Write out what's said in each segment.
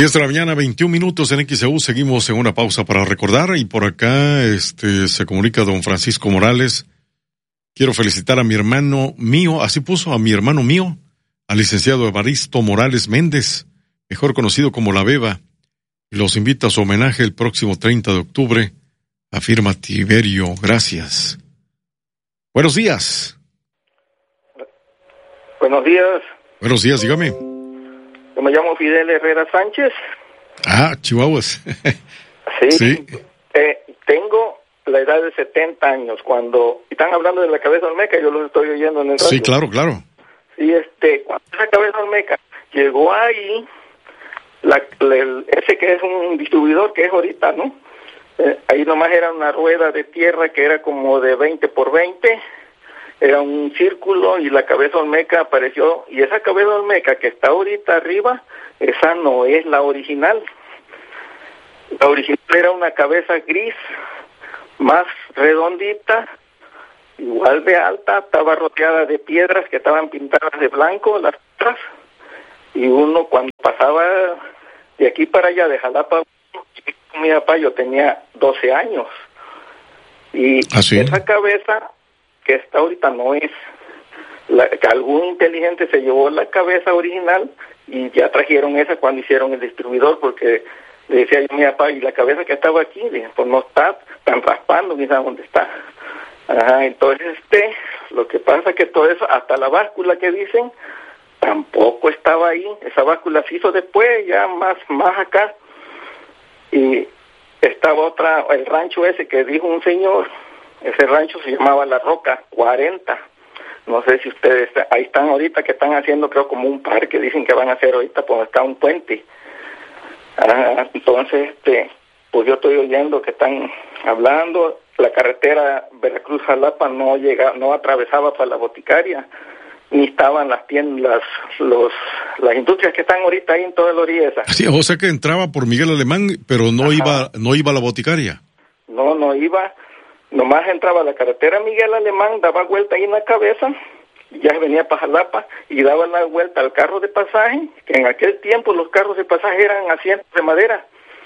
10 de la mañana, 21 minutos en XEU. Seguimos en una pausa para recordar. Y por acá se comunica don Francisco Morales. Quiero felicitar a mi hermano mío, así puso, a mi hermano mío, al licenciado Evaristo Morales Méndez, mejor conocido como La Beba. Y los invita a su homenaje el próximo 30 de octubre. Afirma Tiberio. Gracias. Buenos días. Buenos días. Buenos días, dígame. Yo me llamo Fidel Herrera Sánchez. Ah, Chihuahuas. Sí. Tengo la edad de 70 años. Cuando están hablando de la cabeza olmeca, yo los estoy oyendo en el radio. Sí, claro. Y cuando esa cabeza olmeca llegó ahí, ese que es un distribuidor que es ahorita, ¿no? Ahí nomás era una rueda de tierra que era como de 20 por 20. Era un círculo y la cabeza olmeca apareció, y esa cabeza olmeca que está ahorita arriba, esa no es la original. La original era una cabeza gris, más redondita, igual de alta, estaba rodeada de piedras que estaban pintadas de blanco, las piedras, y uno cuando pasaba de aquí para allá, de Jalapa, con mi papá, yo tenía 12 años, y esa cabeza que está ahorita no es, que algún inteligente se llevó la cabeza original y ya trajeron esa cuando hicieron el distribuidor, porque le decía yo a mi papá, y la cabeza que estaba aquí, le dije, pues no está, están raspando, ni saben dónde está. Ajá, entonces lo que pasa que todo eso, hasta la báscula que dicen, tampoco estaba ahí. Esa báscula se hizo después, ya más acá, y estaba otra, el rancho ese que dijo un señor. Ese rancho se llamaba La Roca 40. No sé si ustedes, ahí están ahorita, que están haciendo, creo, como un parque, dicen que van a hacer ahorita, pues está un puente. Entonces, pues yo estoy oyendo que están hablando, la carretera Veracruz-Jalapa no atravesaba para la boticaria, ni estaban las tiendas, las industrias que están ahorita ahí en toda la orilla esa. Sí, o sea que entraba por Miguel Alemán, pero no iba a la boticaria. No iba. Nomás entraba a la carretera Miguel Alemán, daba vuelta ahí en la cabeza, y ya venía para Jalapa, y daba la vuelta al carro de pasaje, que en aquel tiempo los carros de pasaje eran asientos de madera,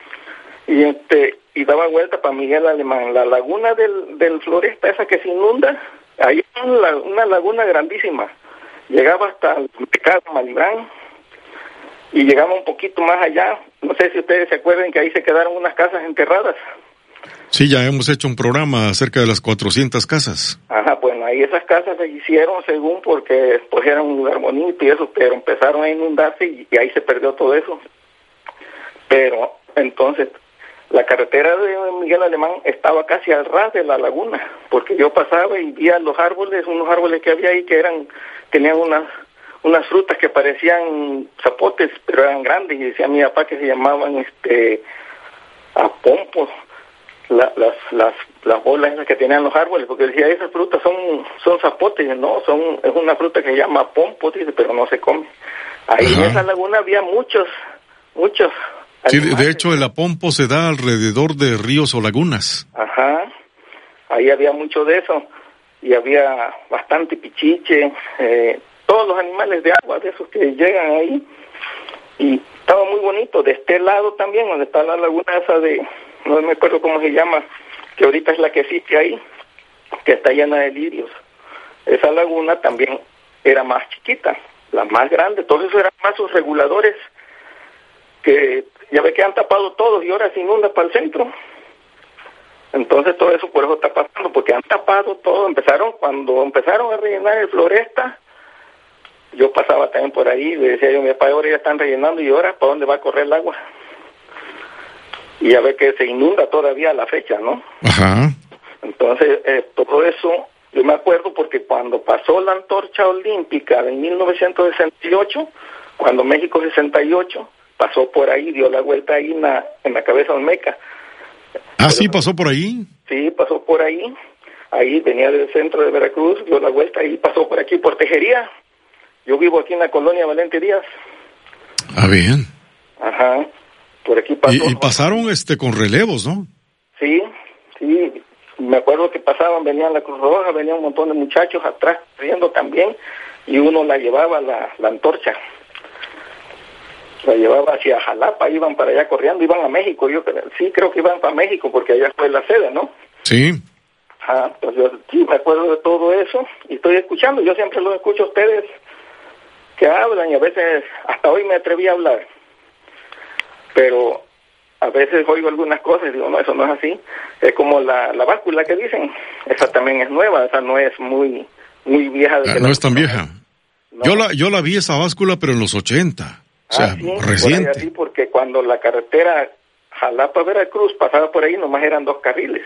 y daba vuelta para Miguel Alemán. La laguna del Floresta, esa que se inunda, ahí hay una laguna grandísima, llegaba hasta el mercado Malibrán, y llegaba un poquito más allá. No sé si ustedes se acuerdan que ahí se quedaron unas casas enterradas. Sí, ya hemos hecho un programa acerca de las 400 casas. Ajá, bueno, ahí esas casas se hicieron según porque pues era un lugar bonito y eso, pero empezaron a inundarse y ahí se perdió todo eso. Pero entonces la carretera de Miguel Alemán estaba casi al ras de la laguna, porque yo pasaba y veía unos árboles que había ahí que tenían unas frutas que parecían zapotes, pero eran grandes, y decía mi papá que se llamaban apompos. Las bolas esas que tenían los árboles, porque decía, esas frutas son zapotes, no, es una fruta que se llama pompo, dice, pero no se come. Ahí en esa laguna había muchos sí, de hecho el apompo se da alrededor de ríos o lagunas. Ajá, ahí había mucho de eso, y había bastante pichiche, todos los animales de agua, de esos que llegan ahí, y estaba muy bonito. De este lado también, donde está la laguna esa no me acuerdo cómo se llama, que ahorita es la que existe ahí, que está llena de lirios. Esa laguna también era más chiquita, la más grande. Todos esos eran más sus reguladores, que ya ve que han tapado todos y ahora se inunda para el centro. Entonces todo eso por eso está pasando, porque han tapado todo. Cuando empezaron a rellenar el Floresta, yo pasaba también por ahí y le decía yo, mi papá, ahora ya están rellenando, y ahora ¿para dónde va a correr el agua? Y ya ve que se inunda todavía a la fecha, ¿no? Ajá. Entonces, todo eso, yo me acuerdo porque cuando pasó la antorcha olímpica en 1968, cuando México 68, pasó por ahí, dio la vuelta ahí en la cabeza olmeca. Ah, sí, pasó por ahí. Sí, pasó por ahí. Ahí venía del centro de Veracruz, dio la vuelta y pasó por aquí, por Tejería. Yo vivo aquí en la colonia Valente Díaz. Ah, bien. Ajá. Por aquí pasó. Y pasaron con relevos, ¿no? Sí. Me acuerdo que venían la Cruz Roja, venía un montón de muchachos atrás riendo también, y uno la llevaba la antorcha. La llevaba hacia Jalapa, iban para allá corriendo, iban a México. Yo sí creo que iban para México porque allá fue la sede, ¿no? Sí. Pues yo sí me acuerdo de todo eso y estoy escuchando. Yo siempre los escucho a ustedes que hablan y a veces hasta hoy me atreví a hablar. Pero a veces oigo algunas cosas y digo, no, eso no es así. Es como la báscula que dicen, esa también es nueva, esa no es muy vieja. No es tan vieja. No. Yo la vi esa báscula, pero en los 80, o sea, sí, reciente. Por ahí, porque cuando la carretera Jalapa-Veracruz pasaba por ahí, nomás eran 2 carriles.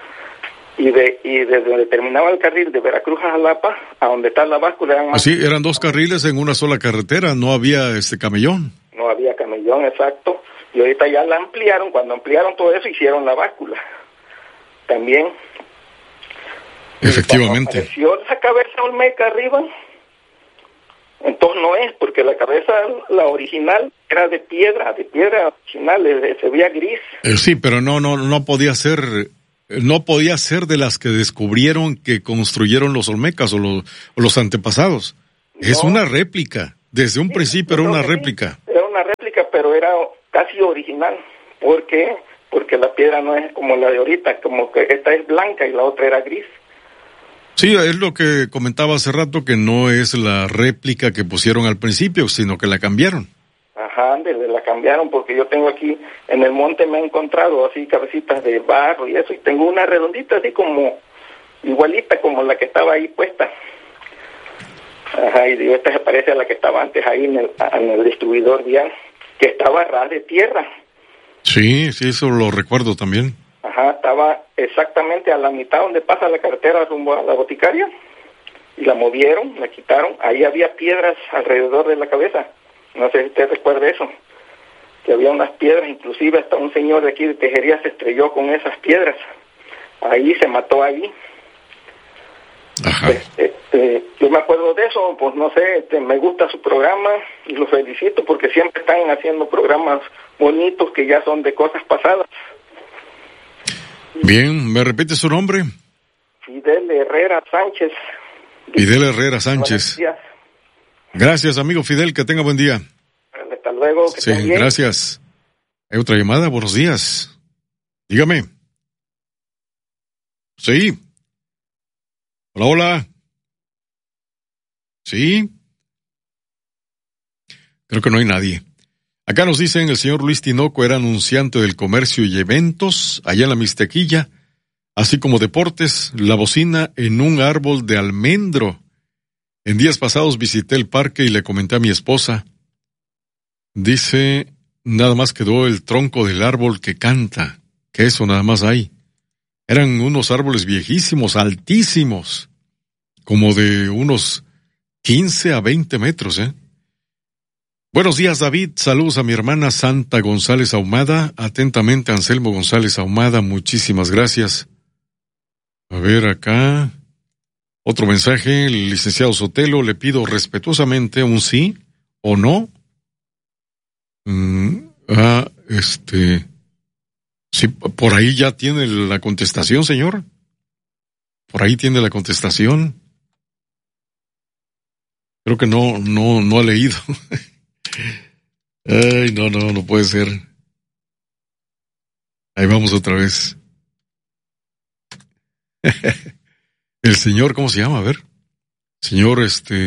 Y desde donde terminaba el carril de Veracruz a Jalapa, a donde está la báscula, eran más... Así, eran 2 carriles en una sola carretera, no había camellón. No había camellón, exacto. Y ahorita ya la ampliaron, cuando ampliaron todo eso, hicieron la báscula. También. Efectivamente. Apareció esa cabeza olmeca arriba, entonces no es, porque la cabeza, la original, era de piedra original, se veía gris. Sí, pero no podía ser... No podía ser de las que descubrieron que construyeron los olmecas o los antepasados. No. Es una réplica. Desde un principio era una réplica. Sí, era una réplica, pero era casi original. ¿Por qué? Porque la piedra no es como la de ahorita, como que esta es blanca y la otra era gris. Sí, es lo que comentaba hace rato, que no es la réplica que pusieron al principio, sino que la cambiaron. Ajá, la cambiaron, porque yo tengo aquí en el monte, me he encontrado así cabecitas de barro y eso, y tengo una redondita así como igualita como la que estaba ahí puesta. Ajá, y digo, esta se parece a la que estaba antes ahí en el distribuidor vial, que estaba ras de tierra. Sí, eso lo recuerdo también. Ajá, estaba exactamente a la mitad donde pasa la carretera rumbo a la boticaria, y la movieron, la quitaron, ahí había piedras alrededor de la cabeza. No sé si usted recuerda eso, que había unas piedras, inclusive hasta un señor de aquí de Tejería se estrelló con esas piedras. Ahí se mató ahí. Ajá. Yo me acuerdo de eso, pues no sé, me gusta su programa y lo felicito porque siempre están haciendo programas bonitos que ya son de cosas pasadas. Bien, ¿me repite su nombre? Fidel Herrera Sánchez. Fidel Herrera Sánchez. Gracias, amigo Fidel, que tenga buen día. Hasta luego. Sí, gracias. Hay otra llamada, buenos días. Dígame. Sí. Hola. Sí. Creo que no hay nadie. Acá nos dicen, el señor Luis Tinoco era anunciante del comercio y eventos allá en la Mixtequilla, así como deportes, la bocina en un árbol de almendro. En días pasados visité el parque y le comenté a mi esposa. Dice, nada más quedó el tronco del árbol que canta, que eso nada más hay. Eran unos árboles viejísimos, altísimos, como de unos 15 a 20 metros, ¿eh? Buenos días, David. Saludos a mi hermana Santa González Ahumada. Atentamente, Anselmo González Ahumada. Muchísimas gracias. A ver, acá. Otro mensaje, el licenciado Sotelo, le pido respetuosamente un sí o no. Sí, por ahí ya tiene la contestación, señor. Por ahí tiene la contestación. Creo que no ha leído. Ay, no puede ser. Ahí vamos otra vez. El señor, ¿cómo se llama? A ver. Señor,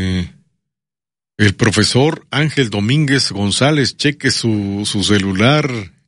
el profesor Ángel Domínguez González, cheque su celular.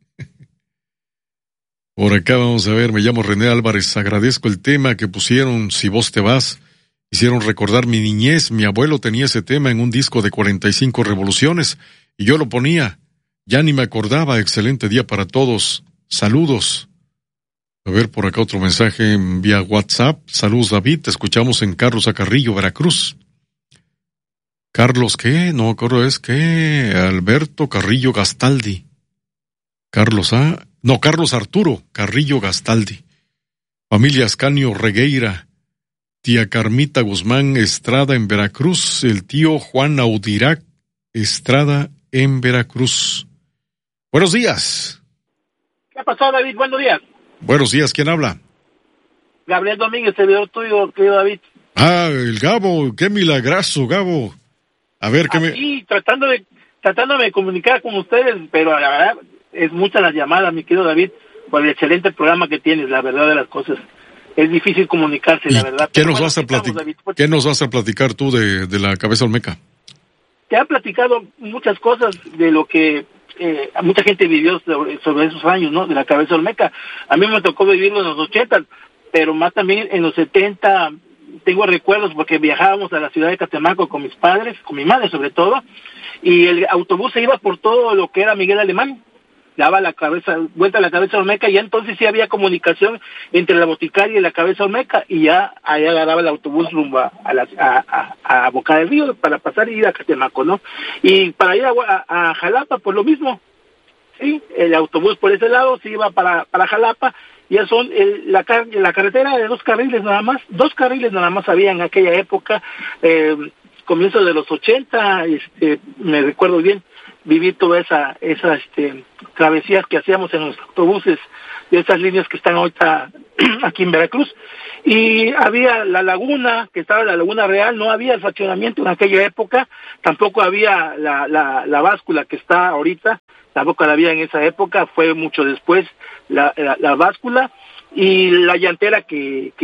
Por acá vamos a ver, me llamo René Álvarez, agradezco el tema que pusieron, Si vos te vas. Hicieron recordar mi niñez, mi abuelo tenía ese tema en un disco de 45 revoluciones y yo lo ponía, ya ni me acordaba, excelente día para todos, saludos. A ver, por acá otro mensaje vía WhatsApp. Saludos, David. Te escuchamos en Carlos Acarrillo, Veracruz. ¿Carlos qué? No, es que Alberto Carrillo Gastaldi. Carlos Arturo Carrillo Gastaldi. Familia Ascanio Regueira. Tía Carmita Guzmán Estrada en Veracruz. El tío Juan Audirac Estrada en Veracruz. Buenos días. ¿Qué pasó, David? Buenos días. Buenos días, ¿quién habla? Gabriel Domínguez, servidor tuyo, querido David. Ah, el Gabo, qué milagroso, Gabo. A ver, tratando de tratándome de comunicar con ustedes, pero la verdad es mucha la llamada, mi querido David, por el excelente programa que tienes, la verdad de las cosas. Es difícil comunicarse, la verdad. ¿Qué nos vas a platicar tú de la cabeza olmeca? Te ha platicado muchas cosas de lo que mucha gente vivió sobre esos años, ¿no? De la cabeza olmeca. A mí me tocó vivirlo en los 80, pero más también en los 70. Tengo recuerdos porque viajábamos a la ciudad de Catemaco con mis padres, con mi madre sobre todo, y el autobús se iba por todo lo que era Miguel Alemán. Daba vuelta a la cabeza olmeca, y ya entonces sí había comunicación entre la Boticaria y la cabeza olmeca, y ya ahí agarraba el autobús rumbo a Boca del Río para pasar y ir a Catemaco, ¿no? Y para ir a Jalapa, pues lo mismo, sí, el autobús por ese lado se iba para Jalapa. Ya son la carretera de 2 carriles nada más, 2 carriles nada más había en aquella época, comienzo de los 80, me recuerdo bien, viví todas esas travesías que hacíamos en los autobuses de esas líneas que están ahorita aquí en Veracruz, y había la laguna, que estaba la Laguna Real, no había el fraccionamiento en aquella época, tampoco había la báscula que está ahorita, tampoco la había en esa época, fue mucho después la báscula, y la llantera que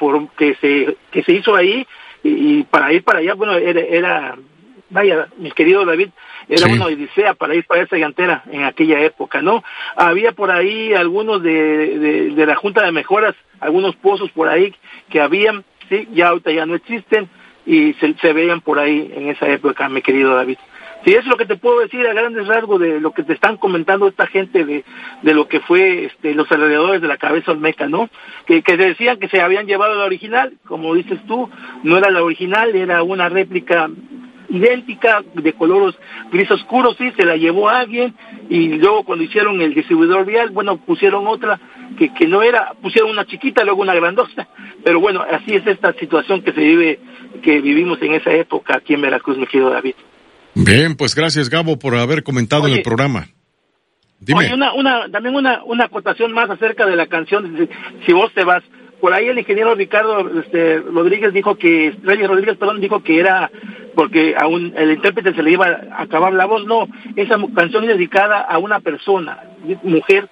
se hizo ahí, y para ir para allá, bueno, era vaya, mi querido David, era una odisea para ir para esa llantera en aquella época, ¿no? Había por ahí algunos de la Junta de Mejoras, algunos pozos por ahí que habían, sí, ya ahorita ya no existen, y se veían por ahí en esa época, mi querido David. Sí, es lo que te puedo decir a grandes rasgos de lo que te están comentando esta gente de lo que fue los alrededores de la cabeza olmeca, ¿no? Que decían que se habían llevado la original, como dices tú, no era la original, era una réplica idéntica, de color gris oscuro, sí, se la llevó alguien, y luego cuando hicieron el distribuidor vial, bueno, pusieron otra que no era, pusieron una chiquita, luego una grandota, pero bueno, así es esta situación que vivimos en esa época aquí en Veracruz, mi querido David. Bien, pues gracias, Gabo, por haber comentado en el programa. Dime. Oye, también una acotación más acerca de la canción, Si vos te vas. Por ahí el ingeniero Ricardo Reyes Rodríguez dijo que era porque el intérprete se le iba a acabar la voz. No, esa canción es dedicada a una persona, mujer,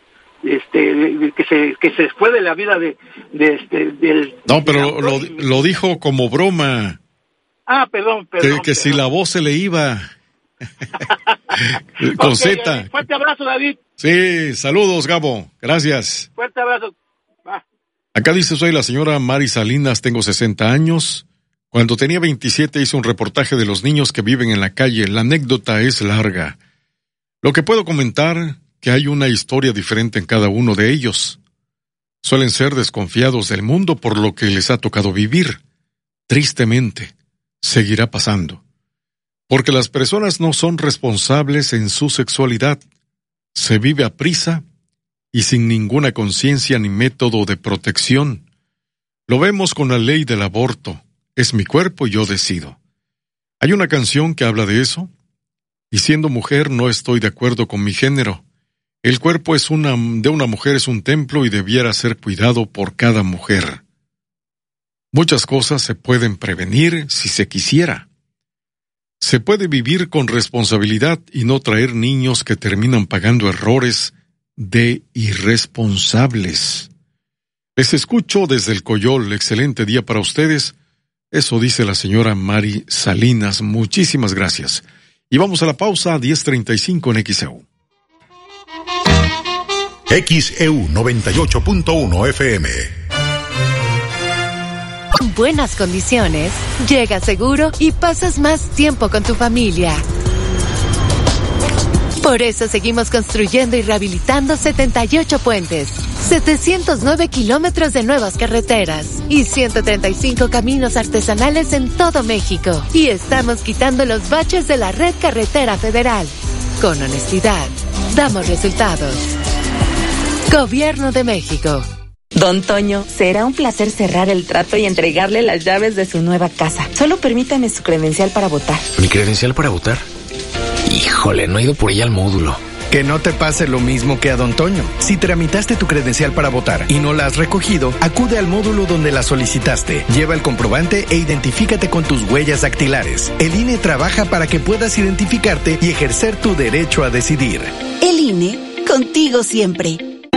que se fue de la vida del... No, pero lo dijo como broma. Ah, perdón. Que si la voz se le iba... Con Z. Fuerte abrazo, David. Sí, saludos, Gabo. Gracias. Fuerte abrazo. Acá dice, soy la señora Mari Salinas, tengo 60 años. Cuando tenía 27 hice un reportaje de los niños que viven en la calle. La anécdota es larga. Lo que puedo comentar, que hay una historia diferente en cada uno de ellos. Suelen ser desconfiados del mundo por lo que les ha tocado vivir. Tristemente, seguirá pasando. Porque las personas no son responsables en su sexualidad. Se vive a prisa y sin ninguna conciencia ni método de protección. Lo vemos con la ley del aborto. Es mi cuerpo y yo decido. Hay una canción que habla de eso. Y siendo mujer no estoy de acuerdo con mi género. El cuerpo de una mujer es un templo y debiera ser cuidado por cada mujer. Muchas cosas se pueden prevenir si se quisiera. Se puede vivir con responsabilidad y no traer niños que terminan pagando errores de irresponsables. Les escucho desde el Coyol. Excelente día para ustedes. Eso dice la señora Mari Salinas. Muchísimas gracias. Y vamos a la pausa, 10:35 en XEU. XEU 98.1 FM. En buenas condiciones, llegas seguro y pasas más tiempo con tu familia. Por eso seguimos construyendo y rehabilitando 78 puentes, 709 kilómetros de nuevas carreteras y 135 caminos artesanales en todo México. Y estamos quitando los baches de la red carretera federal. Con honestidad, damos resultados. Gobierno de México. Don Toño, será un placer cerrar el trato y entregarle las llaves de su nueva casa. Solo permítame su credencial para votar. ¿Mi credencial para votar? Híjole, no he ido por ella al módulo. Que no te pase lo mismo que a don Toño. Si tramitaste tu credencial para votar y no la has recogido, acude al módulo donde la solicitaste. Lleva el comprobante e identifícate con tus huellas dactilares. El INE trabaja para que puedas identificarte y ejercer tu derecho a decidir. El INE, contigo siempre.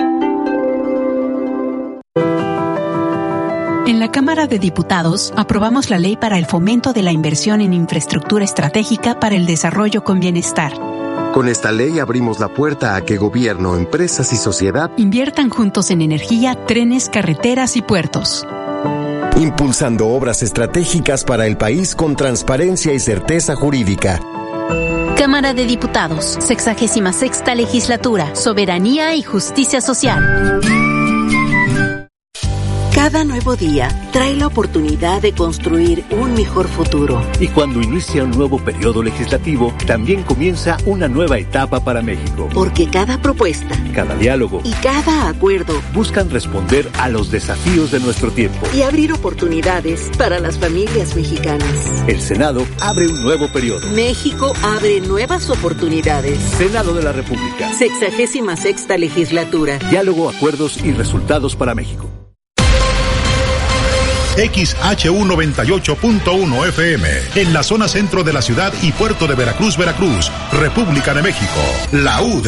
En la Cámara de Diputados aprobamos la ley para el fomento de la inversión en infraestructura estratégica para el desarrollo con bienestar. Con esta ley abrimos la puerta a que gobierno, empresas y sociedad inviertan juntos en energía, trenes, carreteras y puertos. Impulsando obras estratégicas para el país con transparencia y certeza jurídica. Cámara de Diputados, 66ª Legislatura, Soberanía y Justicia Social. Cada nuevo día trae la oportunidad de construir un mejor futuro. Y cuando inicia un nuevo periodo legislativo, también comienza una nueva etapa para México. Porque cada propuesta, cada diálogo y cada acuerdo buscan responder a los desafíos de nuestro tiempo y abrir oportunidades para las familias mexicanas. El Senado abre un nuevo periodo. México abre nuevas oportunidades. Senado de la República. 66ª Legislatura. Diálogo, acuerdos y resultados para México. XHU 98.1 FM, en la zona centro de la ciudad y puerto de Veracruz, Veracruz, República de México. La U